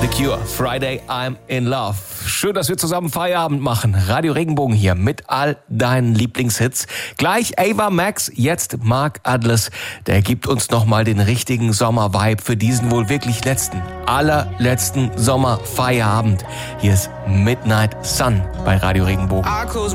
The Cure, Friday, I'm in Love. Schön, dass wir zusammen Feierabend machen. Radio Regenbogen hier mit all deinen Lieblingshits. Gleich Ava Max, jetzt Mark Adles. Der gibt uns nochmal den richtigen Sommer-Vibe für diesen wohl wirklich allerletzten Sommer-Feierabend. Hier ist Midnight Sun bei Radio Regenbogen.